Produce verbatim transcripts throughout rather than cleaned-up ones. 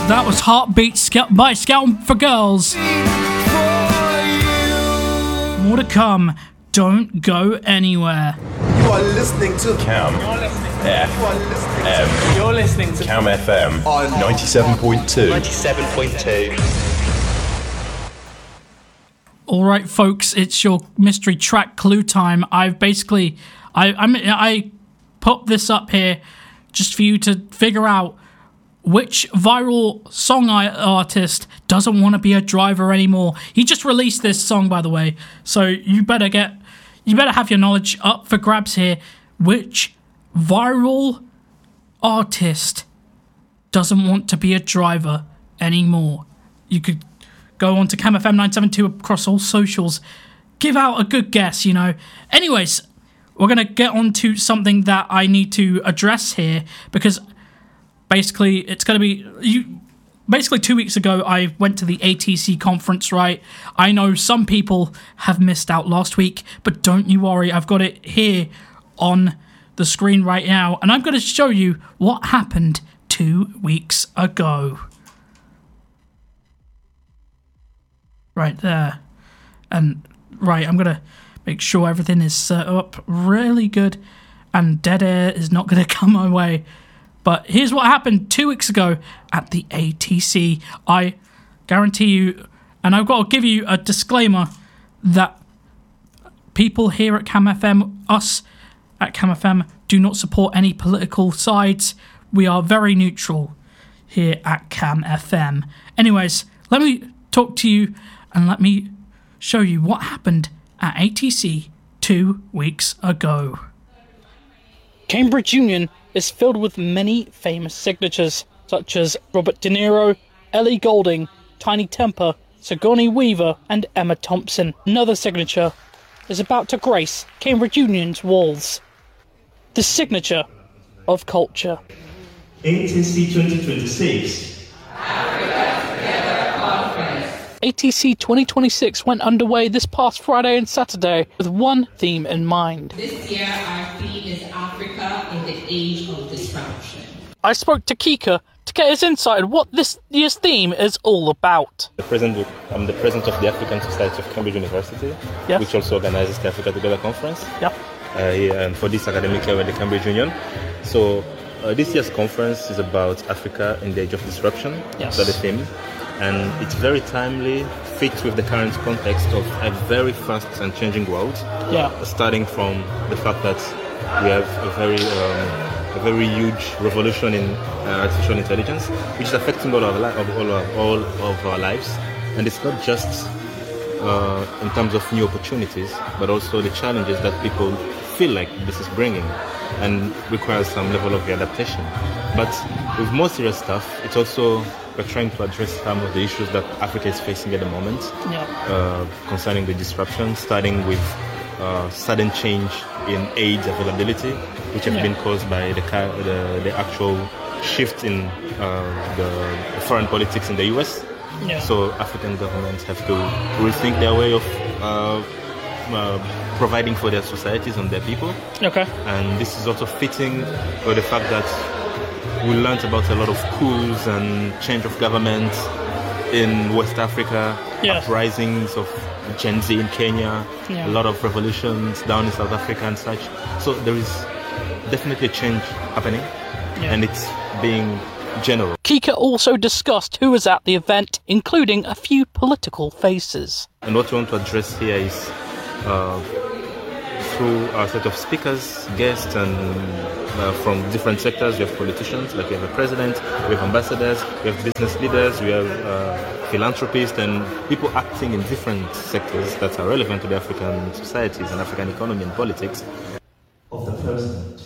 That was Heartbeat Scout by Scouting for Girls. More to come. Don't go anywhere. You are listening to Cam F M. You're listening to Cam F M on ninety-seven point two. ninety-seven point two. All right, folks, it's your mystery track clue time. I've basically, I I'm, I put this up here just for you to figure out which viral song artist doesn't want to be a driver anymore. He just released this song, by the way, so you better get, you better have your knowledge up for grabs here. Which viral artist doesn't want to be a driver anymore? You could go on to Cam F M nine seven two across all socials. Give out a good guess, you know. Anyways, we're going to get on to something that I need to address here, because basically it's going to be... you. Basically, two weeks ago, I went to the A T C conference, right? I know some people have missed out last week, but don't you worry. I've got it here on the screen right now, and I'm going to show you what happened two weeks ago. Right there. And, right, I'm going to make sure everything is set up really good, and dead air is not going to come my way. But here's what happened two weeks ago at the A T C. I guarantee you, and I've got to give you a disclaimer that people here at Cam F M, us at Cam F M, do not support any political sides. We are very neutral here at Cam F M. Anyways, let me talk to you and let me show you what happened at A T C two weeks ago. Cambridge Union is filled with many famous signatures, such as Robert De Niro, Ellie Goulding, Tiny Temper, Sigourney Weaver, and Emma Thompson. Another signature is about to grace Cambridge Union's walls. The signature of culture. A T C twenty twenty-six. Africa Together Conference. A T C twenty twenty-six went underway this past Friday and Saturday with one theme in mind. This year our theme is Africa in the Age of Disruption. I spoke to Kika to get his insight on what this year's theme is all about. The president, I'm the president of the African Society of Cambridge University, yes. which also organizes the Africa Together Conference. Yep. Uh, and for this academic year, we're the Cambridge Union. So uh, this year's conference is about Africa in the Age of Disruption. Yes. That's the theme. And it's very timely, fits with the current context of a very fast and changing world. Yeah. Starting from the fact that we have a very um, a very huge revolution in uh, artificial intelligence, which is affecting all of, li- of, all, of, all of our lives. And it's not just uh, in terms of new opportunities, but also the challenges that people feel like this is bringing, and requires some level of adaptation. But with more serious stuff, it's also we're trying to address some of the issues that Africa is facing at the moment, yeah. uh, concerning the disruption, starting with uh, sudden change in aid availability, which have yeah. been caused by the, the the actual shift in uh, the foreign politics in the U S. Yeah. So African governments have to rethink their way of uh, uh, providing for their societies and their people. Okay. And this is also fitting with the fact that we learned about a lot of coups and change of government in West Africa, yeah. uprisings of Gen Z in Kenya, yeah. a lot of revolutions down in South Africa and such. So there is definitely a change happening, yeah. and it's being general. Kika also discussed who was at the event, including a few political faces. And what we want to address here is uh, through our set of speakers, guests, and uh, from different sectors. We have politicians, like we have a president, we have ambassadors, we have business leaders, we have uh, philanthropists, and people acting in different sectors that are relevant to the African societies and African economy and politics. Of the president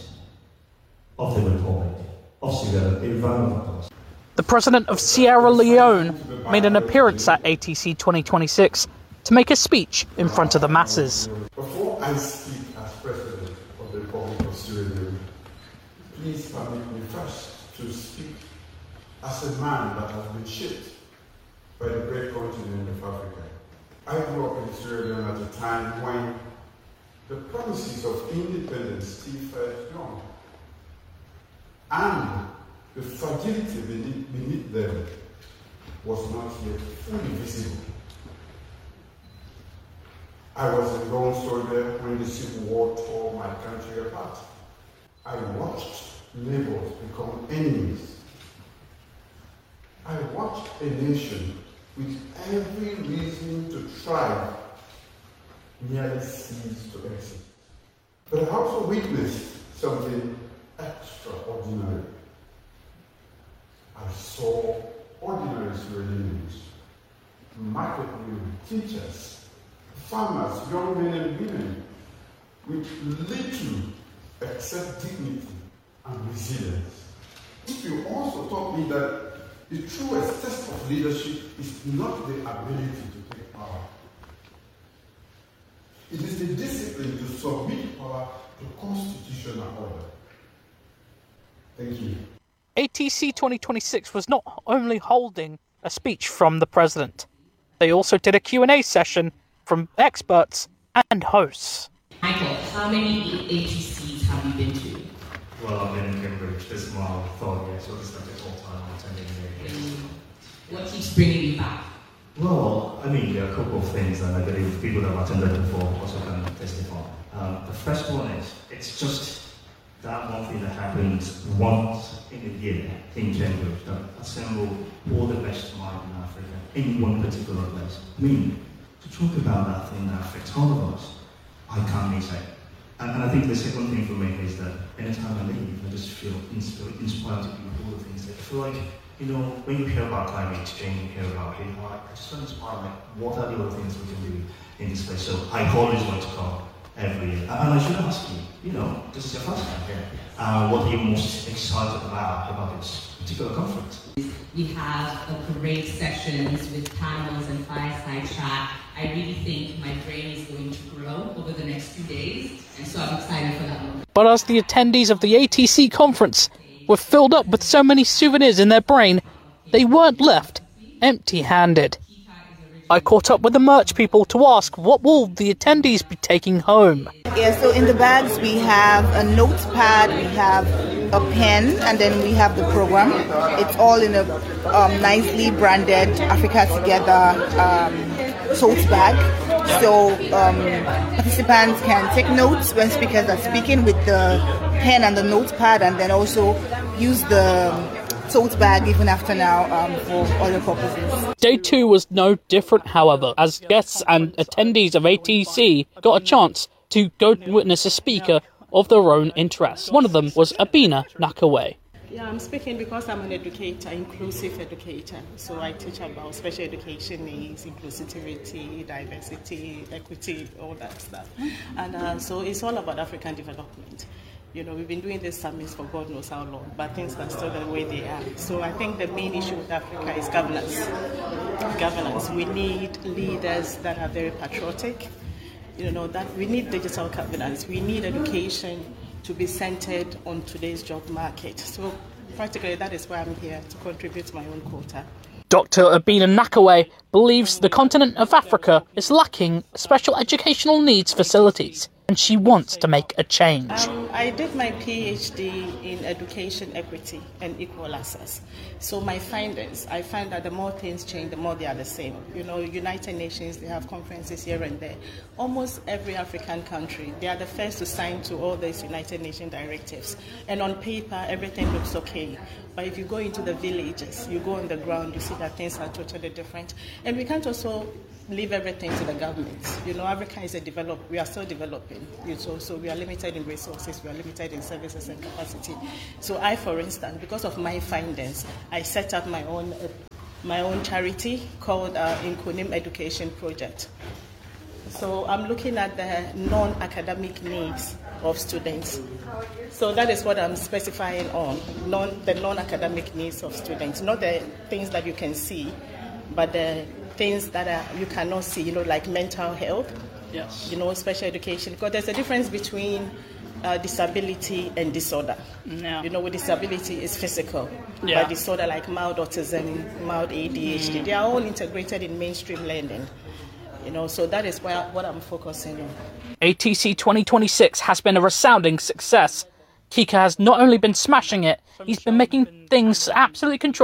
of the Republic of Sierra Leone. The president of Sierra Leone made an appearance at A T C twenty twenty-six to make a speech in front of the masses. Before I speak as president of the Republic of Sierra Leone, please permit me first to speak as a man that has been shaped by the great continent of Africa. I grew up in Sierra Leone at a time when the promises of independence still felt young, and the fragility beneath, beneath them was not yet fully visible. I was a lone soldier when the Civil War tore my country apart. I watched neighbors become enemies. I watched a nation with every reason to thrive nearly cease to exist. But I also witnessed something extraordinary. I saw ordinary civilians, market women, teachers, farmers, young men and women, with little except dignity and resilience. If you also taught me that the truest test of leadership is not the ability to take power. It is the discipline to submit power to constitutional order. Thank you. A T C twenty twenty-six was not only holding a speech from the president, they also did a Q and A session from experts and hosts. Michael, how many A T Cs have you been to? Well, I've been in Cambridge. This is my third year, so this is the whole time I'm attending here. What keeps bringing you back? Well, I mean, there are a couple of things, and I believe people that have attended before also can testify. Um, the first one is, it's just that one thing that happens once in a year in Cambridge that assemble all the best minds in Africa in one particular place. I mean, to talk about that thing that affects all of us, I can't miss it. And, and I think the second thing for me is that anytime I leave, I just feel inspired, inspired to do all the things that I feel like, you know, when you hear about climate change, you hear about it, like, I just feel inspired, like, what are the other things we can do in this place? So I always want to come every year. And I should ask you, you know, this is your first time here, uh, what are you most excited about, about this particular conference? We have a parade sessions with panels and fireside chat. I really think my brain is going to grow over the next few days, and so I'm excited for that moment. But as the attendees of the A T C conference were filled up with so many souvenirs in their brain, they weren't left empty-handed. I caught up with the merch people to ask what will the attendees be taking home. Yeah, so in the bags we have a notepad, we have a pen, and then we have the program. It's all in a um, nicely branded Africa Together um, tote bag. So um, participants can take notes when speakers are speaking with the pen and the notepad, and then also use the tote bag even after now um, for other purposes. Day two was no different, however, as guests and attendees of A T C got a chance to go witness a speaker of their own interest. One of them was Abina Nakaway. Yeah, I'm speaking because I'm an educator, inclusive educator. So I teach about special education needs, inclusivity, diversity, equity, all that stuff. And uh, so it's all about African development. You know, we've been doing these summits for God knows how long, but things are still the way they are. So I think the main issue with Africa is governance. Governance. We need leaders that are very patriotic. You know, that we need digital governance. We need education to be centered on today's job market. So practically that is why I'm here, to contribute my own quota. Doctor Abina Nakaway believes the continent of Africa is lacking special educational needs facilities, and she wants to make a change. Um, I did my PhD in education equity and equal access. So my findings, I find that the more things change, the more they are the same. You know, United Nations, they have conferences here and there. Almost every African country, they are the first to sign to all these United Nations directives. And on paper, everything looks okay. But if you go into the villages, you go on the ground, you see that things are totally different. And we can't also leave everything to the government. You know, Africa is a develop. We are still developing. You know, so we are limited in resources, we are limited in services and capacity. So I, for instance, because of my findings, I set up my own uh, my own charity called uh, Nkonim Education Project. So I'm looking at the non-academic needs of students. So that is what I'm specifying on, non, the non-academic needs of students, not the things that you can see, but the things that are, you cannot see, you know, like mental health, yes, you know, special education, because there's a difference between uh, disability and disorder. Yeah. You know, with disability is physical, yeah, but disorder like mild autism, mild A D H D, mm. they are all integrated in mainstream learning. You know, so that is why, what I'm focusing on. A T C twenty twenty-six has been a resounding success. Kika has not only been smashing it, he's been making things absolutely controlled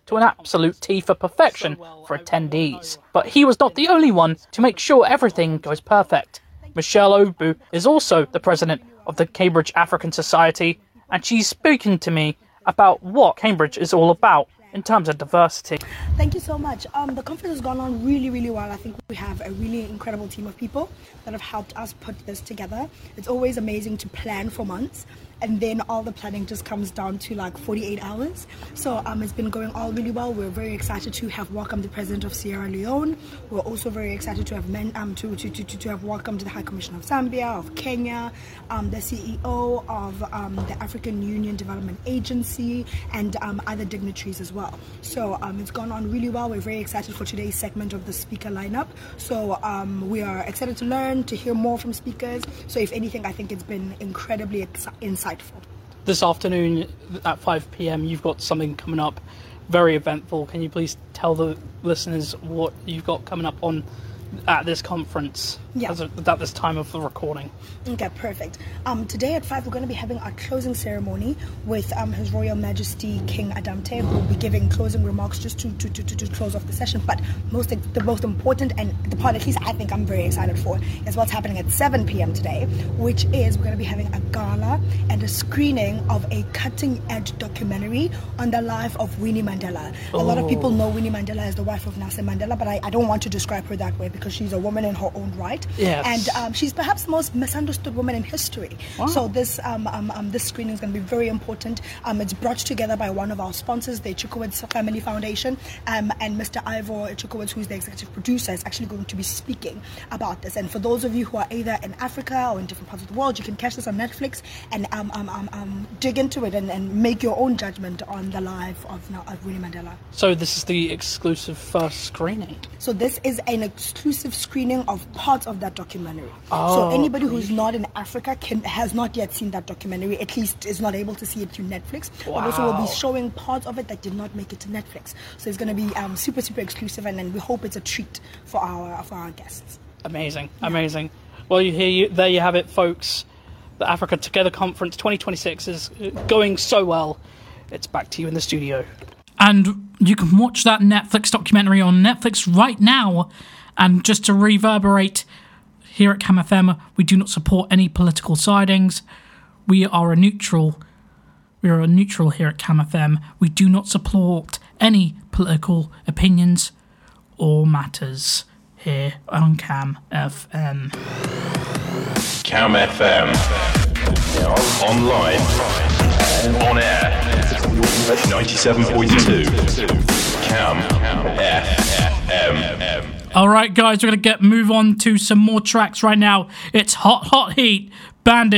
to an absolute T for perfection for attendees. But he was not the only one to make sure everything goes perfect. Michelle Obu is also the president of the Cambridge African Society, and she's speaking to me about what Cambridge is all about in terms of diversity. Thank you so much. Um, the conference has gone on really, really well. I think we have a really incredible team of people that have helped us put this together. It's always amazing to plan for months, and then all the planning just comes down to like forty-eight hours. So um, it's been going all really well. We're very excited to have welcomed the president of Sierra Leone. We're also very excited to have men, um, to, to, to, to have welcomed the High Commissioner of Zambia, of Kenya, um, the C E O of um, the African Union Development Agency, and um, other dignitaries as well. So um, it's gone on really well. We're very excited for today's segment of the speaker lineup. So um, we are excited to learn, to hear more from speakers. So if anything, I think it's been incredibly ex- insightful. This afternoon at five p.m. you've got something coming up, very eventful. Can you please tell the listeners what you've got coming up on at this conference, yeah. as of, at this time of the recording? Okay, perfect. Um, today at five, we're going to be having our closing ceremony with um, His Royal Majesty King Adamte, who will be giving closing remarks just to, to, to, to, to close off the session. But most the most important, and the part at least I think I'm very excited for, is what's happening at seven p.m. today, which is we're going to be having a gala and a screening of a cutting-edge documentary on the life of Winnie Mandela. Oh. A lot of people know Winnie Mandela as the wife of Nelson Mandela, but I, I don't want to describe her that way because she's a woman in her own right. Yes. And um, she's perhaps the most misunderstood woman in history. Wow. So this um, um, um, this screening is going to be very important. Um, it's brought together by one of our sponsors, the Chikowitz Family Foundation, um, and Mister Ivor Chikowitz, who's the executive producer, is actually going to be speaking about this. And for those of you who are either in Africa or in different parts of the world, you can catch this on Netflix and um, um, um, um, dig into it and, and make your own judgment on the life of, of Winnie Mandela. So this is the exclusive first screening? So this is an exclusive screening of parts of that documentary. Oh, so anybody who's not in Africa can has not yet seen that documentary, at least is not able to see it through Netflix. Wow. But also we'll be showing parts of it that did not make it to Netflix. So it's going to be um, super, super exclusive, and then we hope it's a treat for our for our guests. Amazing, yeah. Amazing. Well, you hear you there you have it, folks. The Africa Together Conference twenty twenty-six is going so well. It's back to you in the studio. And you can watch that Netflix documentary on Netflix right now. And just to reverberate, here at Cam F M, we do not support any political sidings. We are a neutral. We are a neutral here at Cam F M. We do not support any political opinions or matters here on Cam F M. Cam F M. Online. On air. ninety-seven point two. Cam F M. All right, guys, we're going to get move on to some more tracks right now. It's Hot, Hot Heat, Bandit.